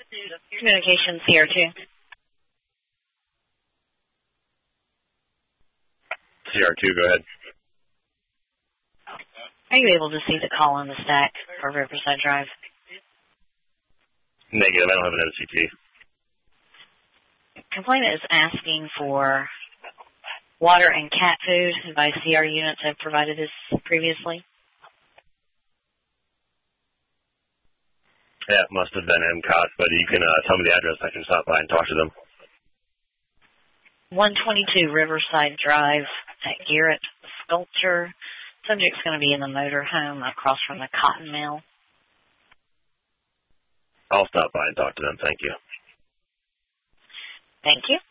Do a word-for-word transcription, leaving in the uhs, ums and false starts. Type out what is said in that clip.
Communications here, too. C R two, go ahead. Are you able to see the call on the stack for Riverside Drive? Negative, I don't have an O C T. Complainant is asking for water and cat food. By C R units have provided this previously. Yeah, it must have been M C O S, but you can uh, tell me the address. I can stop by and talk to them. one twenty-two Riverside Drive at Garrett Sculpture. Subject's going to be in the motorhome across from the cotton mill. I'll stop by and talk to them. Thank you. Thank you.